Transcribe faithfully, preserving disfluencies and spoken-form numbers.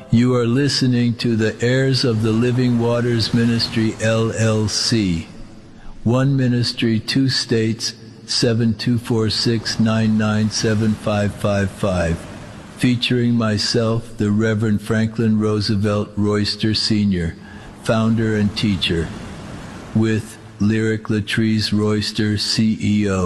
You are listening to the Heirs of the Living Waters Ministry, L L C. One ministry, two states, seven two four six, nine nine seven five five five. Featuring myself, the Reverend Franklin Roosevelt Royster Senior, founder and teacher, with Lyric Latrice Royster, C E O.